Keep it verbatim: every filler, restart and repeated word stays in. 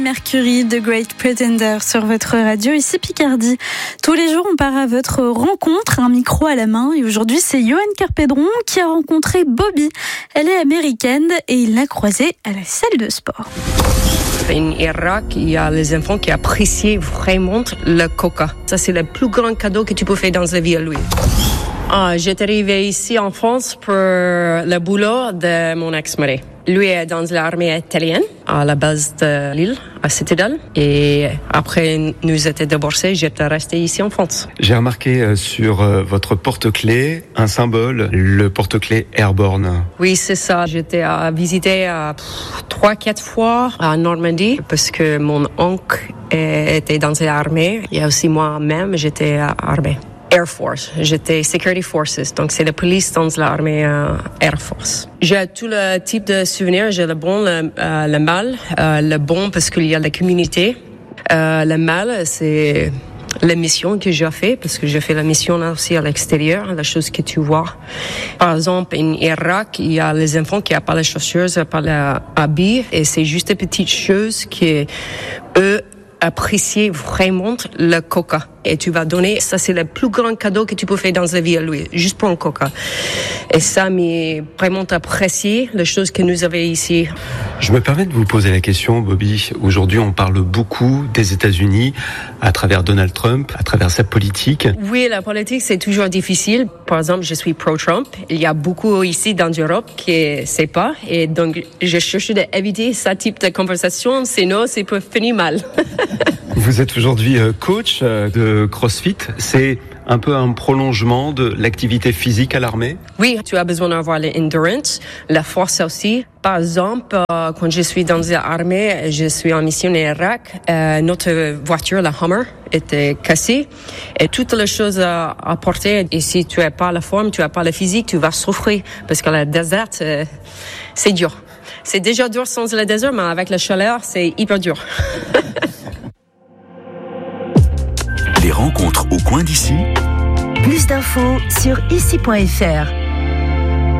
Mercury, The Great Pretender sur votre radio, ici Picardie. Tous les jours, on part à votre rencontre, un micro à la main. Et aujourd'hui, c'est Johan Carpédron qui a rencontré Bobby. Elle est américaine et il l'a croisée à la salle de sport. En Irak, il y a les enfants qui apprécient vraiment le coca. Ça, c'est le plus grand cadeau que tu peux faire dans la vie à lui. Ah, j'étais arrivée ici en France pour le boulot de mon ex-mari. Lui est dans l'armée italienne, à la base de Lille, à Citadel. Et après nous étions divorcés, j'étais restée ici en France. J'ai remarqué sur votre porte-clés un symbole, le porte-clés Airborne. Oui, c'est ça. J'étais à visiter à trois, quatre fois à Normandie parce que mon oncle était dans l'armée. Et aussi moi-même, j'étais à l'armée. Air Force. J'étais Security Forces, donc c'est la police dans l'armée euh, Air Force. J'ai tout le type de souvenirs. J'ai le bon, le, euh, le mal. Euh, le bon parce qu'il y a la communauté. Euh, le mal, c'est la mission que j'ai fait, parce que j'ai fait la mission aussi à l'extérieur, la chose que tu vois. Par exemple, en Irak, il y a les enfants qui n'ont pas les chaussures, pas les habits, et c'est juste des petites choses qui, eux, apprécier vraiment le coca. Et tu vas donner, ça c'est le plus grand cadeau que tu peux faire dans la vie à lui, juste pour un coca. Et ça m'a vraiment apprécié, les choses que nous avons ici. Je me permets de vous poser la question, Bobby. Aujourd'hui, on parle beaucoup des États-Unis à travers Donald Trump, à travers sa politique. Oui, la politique, c'est toujours difficile. Par exemple, je suis pro-Trump. Il y a beaucoup ici dans l'Europe qui ne savent pas. Et donc, je cherche d'éviter ce type de conversation, sinon, ça peut finir mal. Vous êtes aujourd'hui coach de CrossFit. C'est un peu un prolongement de l'activité physique à l'armée? Oui, tu as besoin d'avoir l'endurance, la force aussi. Par exemple, euh, quand je suis dans l'armée, je suis en mission en Irak, euh, notre voiture, la Hummer, était cassée. Et toutes les choses à, à porter. Et si tu n'as pas la forme, tu n'as pas le physique, tu vas souffrir. Parce que le désert, euh, c'est dur. C'est déjà dur sans le désert, mais avec la chaleur, c'est hyper dur. Les rencontres au coin d'ici. Plus d'infos sur ici point f r.